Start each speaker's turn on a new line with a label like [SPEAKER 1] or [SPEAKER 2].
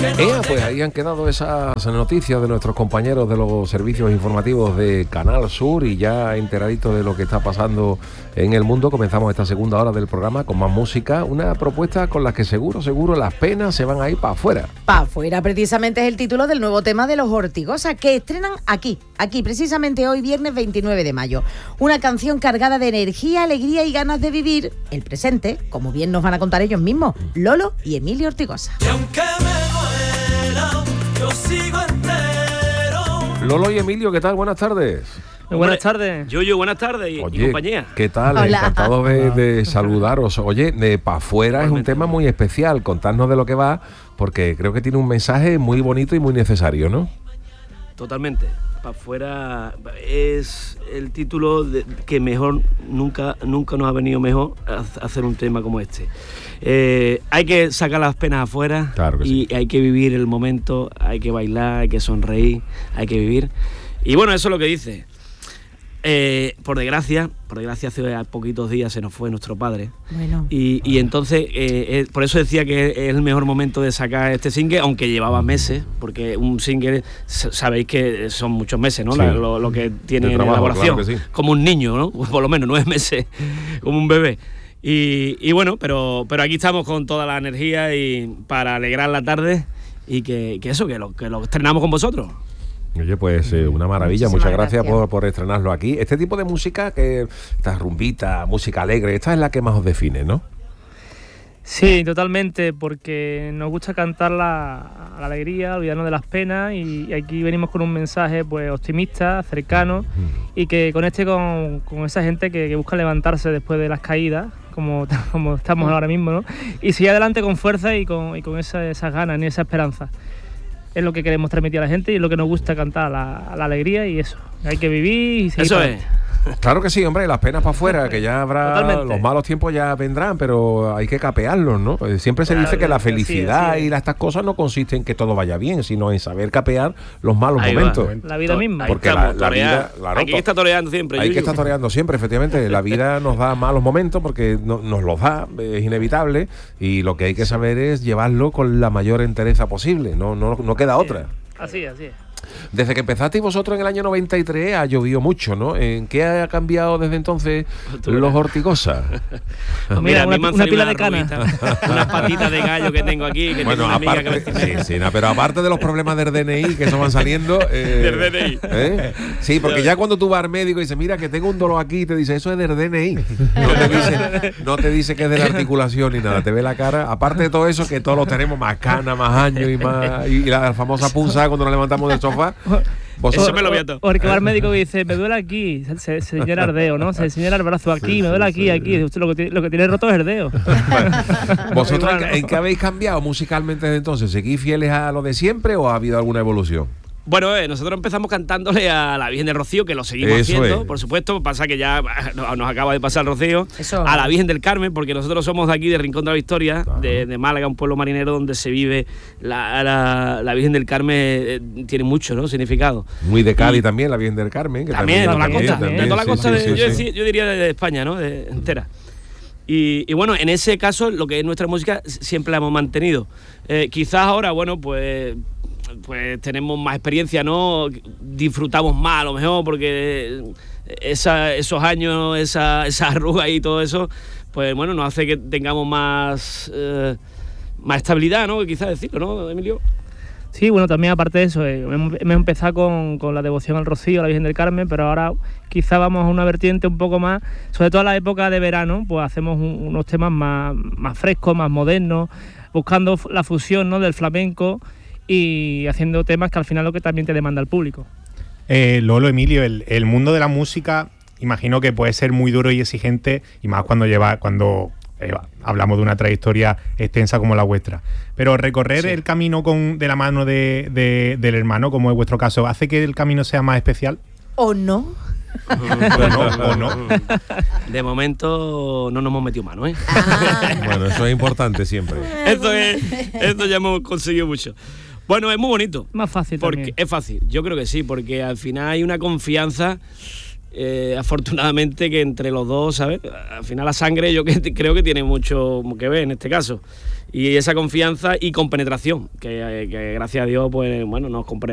[SPEAKER 1] Pues ahí han quedado esas noticias de nuestros compañeros de los servicios informativos de Canal Sur, y ya enteraditos de lo que está pasando en el mundo, comenzamos esta segunda hora del programa con más música, una propuesta con la que seguro las penas se van a ir para afuera.
[SPEAKER 2] Para afuera, precisamente es el título del nuevo tema de Los Ortigosa, que estrenan aquí precisamente hoy, viernes 29 de mayo. Una canción cargada de energía, alegría y ganas de vivir el presente, como bien nos van a contar ellos mismos, Lolo y Emilio Ortigosa.
[SPEAKER 3] Y aunque me muera, yo sigo entero.
[SPEAKER 1] Lolo y Emilio, ¿qué tal? Buenas tardes.
[SPEAKER 4] Buenas tardes.
[SPEAKER 5] Yuyu, buenas tardes y compañía.
[SPEAKER 1] ¿Qué tal?
[SPEAKER 2] Hola.
[SPEAKER 1] Encantado de saludaros. Oye, de Pa' Fuera es un tema muy especial. Contadnos de lo que va, porque creo que tiene un mensaje muy bonito y muy necesario, ¿no?
[SPEAKER 5] Totalmente. Pa' Fuera es el título que mejor, nunca nos ha venido mejor hacer un tema como este. Hay que sacar las penas afuera,
[SPEAKER 1] claro que sí.
[SPEAKER 5] Y hay que vivir el momento, hay que bailar, hay que sonreír, hay que vivir. Y bueno, eso es lo que dice. Por desgracia, hace poquitos días se nos fue nuestro padre.
[SPEAKER 2] Bueno.
[SPEAKER 5] Y entonces, por eso decía que es el mejor momento de sacar este single, aunque llevaba meses, porque un single, sabéis que son muchos meses, ¿no?
[SPEAKER 1] Sí.
[SPEAKER 5] Lo que tiene
[SPEAKER 1] trabajo,
[SPEAKER 5] en elaboración.
[SPEAKER 1] claro que sí.
[SPEAKER 5] Como un niño, ¿no? Por lo menos 9 meses, como un bebé. Y bueno, pero aquí estamos con toda la energía y para alegrar la tarde y que lo estrenamos con vosotros.
[SPEAKER 1] Oye, pues una maravilla.
[SPEAKER 2] Muchísimas
[SPEAKER 1] Muchas gracias
[SPEAKER 2] gracias.
[SPEAKER 1] por estrenarlo aquí. Este tipo de música, esta rumbita, música alegre, esta es la que más os define, ¿no?
[SPEAKER 4] Sí, totalmente, porque nos gusta cantar la alegría, olvidarnos de las penas, y aquí venimos con un mensaje pues optimista, cercano, y que conecte con esa gente que busca levantarse después de las caídas, como estamos ahora mismo, ¿no? Y seguir adelante con fuerza y con esas ganas y esa esperanza. Es lo que queremos transmitir a la gente y es lo que nos gusta cantar, la alegría y eso. Hay que vivir y seguir.
[SPEAKER 5] Eso
[SPEAKER 4] para
[SPEAKER 5] es.
[SPEAKER 1] Claro que sí, hombre, las penas para afuera, que ya habrá,
[SPEAKER 4] Totalmente.
[SPEAKER 1] los malos tiempos ya vendrán, pero hay que capearlos, ¿no? Siempre se
[SPEAKER 4] Claro,
[SPEAKER 1] dice que la
[SPEAKER 4] así es,
[SPEAKER 1] felicidad
[SPEAKER 4] así es.
[SPEAKER 1] y estas cosas no consisten en que todo vaya bien, sino en saber capear los malos
[SPEAKER 5] Ahí va.
[SPEAKER 1] momentos.
[SPEAKER 4] La vida misma.
[SPEAKER 1] Porque
[SPEAKER 5] Estamos,
[SPEAKER 1] la vida,
[SPEAKER 5] torear.
[SPEAKER 1] claro,
[SPEAKER 5] Hay que estar toreando siempre.
[SPEAKER 1] Hay
[SPEAKER 5] Yuyu.
[SPEAKER 1] que estar toreando siempre, efectivamente. La vida nos da malos momentos porque nos los da, es inevitable, y lo que hay que saber es llevarlo con la mayor entereza posible, no queda otra.
[SPEAKER 4] Así es.
[SPEAKER 1] Desde que empezasteis vosotros en el año 93 ha llovido mucho, ¿no? ¿En qué ha cambiado desde entonces Los Ortigosa?
[SPEAKER 4] Pues mira,
[SPEAKER 5] a mí me han
[SPEAKER 4] una
[SPEAKER 5] salido
[SPEAKER 4] pila de canas.
[SPEAKER 5] unas patitas de gallo que tengo aquí. Que
[SPEAKER 1] Bueno,
[SPEAKER 5] tengo una amiga
[SPEAKER 1] aparte,
[SPEAKER 5] que me
[SPEAKER 1] pero aparte de los problemas del DNI que eso van saliendo...
[SPEAKER 5] Del DNI.
[SPEAKER 1] Sí, porque ya cuando tú vas al médico y dices, mira, que tengo un dolor aquí, te dice, eso es del DNI. No te dice que es de la articulación ni nada, te ve la cara. Aparte de todo eso, que todos lo tenemos más canas, más años y la famosa punzada cuando nos levantamos del sofá.
[SPEAKER 5] Eso me lo voy a todo.
[SPEAKER 4] Porque va el médico y dice, me duele aquí, se señala el dedo, ¿no? Se señala el brazo aquí, me duele aquí. Usted lo que tiene roto es el dedo.
[SPEAKER 1] ¿Vosotros
[SPEAKER 4] Igual, ¿no?
[SPEAKER 1] en qué habéis cambiado musicalmente desde entonces? ¿Seguís fieles a lo de siempre o ha habido alguna evolución?
[SPEAKER 5] Bueno, nosotros empezamos cantándole a la Virgen del Rocío, que lo seguimos
[SPEAKER 1] Eso
[SPEAKER 5] haciendo,
[SPEAKER 1] es.
[SPEAKER 5] por supuesto. Pasa que ya nos acaba de pasar el Rocío.
[SPEAKER 2] Eso.
[SPEAKER 5] A la Virgen del Carmen, porque nosotros somos de aquí, de Rincón de la Victoria,
[SPEAKER 1] Claro.
[SPEAKER 5] de Málaga, un pueblo marinero donde se vive la Virgen del Carmen. Tiene mucho, ¿no? Significado.
[SPEAKER 1] Muy de Cádiz también, la Virgen del Carmen. Que
[SPEAKER 5] También, de toda la
[SPEAKER 4] también,
[SPEAKER 5] costa,
[SPEAKER 4] también.
[SPEAKER 5] de toda la costa,
[SPEAKER 1] sí.
[SPEAKER 5] yo diría de España, ¿no? Entera. Y bueno, en ese caso, lo que es nuestra música siempre la hemos mantenido. Quizás ahora, bueno, pues tenemos más experiencia, ¿no? Disfrutamos más a lo mejor porque esos años, esa arruga y todo eso, pues bueno, nos hace que tengamos más estabilidad, ¿no? Quizás decirlo, ¿no, Emilio?
[SPEAKER 4] Sí, bueno, también aparte de eso, hemos empezado con la devoción al Rocío, a la Virgen del Carmen, pero ahora quizá vamos a una vertiente un poco más, sobre todo en la época de verano, pues hacemos unos temas más frescos, más modernos, buscando la fusión, ¿no? Del flamenco y haciendo temas que al final lo que también te demanda el público.
[SPEAKER 6] Lolo, Emilio, el mundo de la música imagino que puede ser muy duro y exigente, y más cuando hablamos de una trayectoria extensa como la vuestra. Pero recorrer el camino de la mano del hermano, como es vuestro caso, ¿hace que el camino sea más especial?
[SPEAKER 2] ¿O no?
[SPEAKER 6] ¿O no?
[SPEAKER 5] De momento no nos hemos metido mano, ¿eh?
[SPEAKER 1] Bueno, eso es importante siempre.
[SPEAKER 5] Esto ya hemos conseguido mucho. Bueno, es muy bonito.
[SPEAKER 4] Más fácil
[SPEAKER 5] Porque
[SPEAKER 4] también.
[SPEAKER 5] es fácil, yo creo que sí, porque al final hay una confianza afortunadamente que entre los dos, ¿sabes? Al final la sangre yo creo que tiene mucho que ver en este caso. Y esa confianza y compenetración, que gracias a Dios, pues bueno, nos